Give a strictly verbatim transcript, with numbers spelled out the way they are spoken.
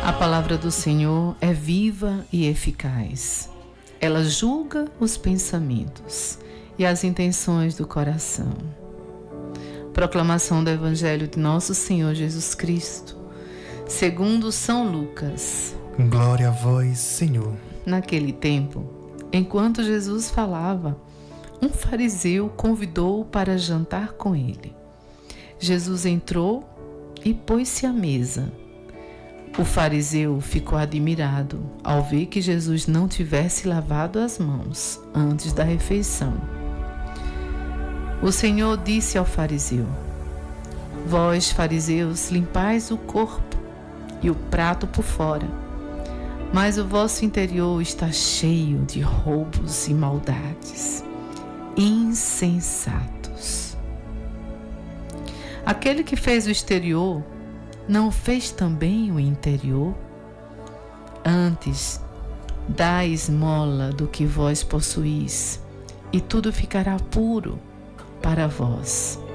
A palavra do Senhor é viva e eficaz. Ela julga os pensamentos e as intenções do coração. Proclamação do Evangelho de Nosso Senhor Jesus Cristo, segundo São Lucas. Glória a vós, Senhor. Naquele tempo, enquanto Jesus falava, um fariseu convidou-o para jantar com ele. Jesus entrou e pôs-se à mesa. O fariseu ficou admirado ao ver que Jesus não tivesse lavado as mãos antes da refeição. O Senhor disse ao fariseu: Vós, fariseus, limpais o corpo e o prato por fora, mas o vosso interior está cheio de roubos e maldades. Insensatos! Aquele que fez o exterior não fez também o interior? Antes, dai esmola do que vós possuís, e tudo ficará puro para vós.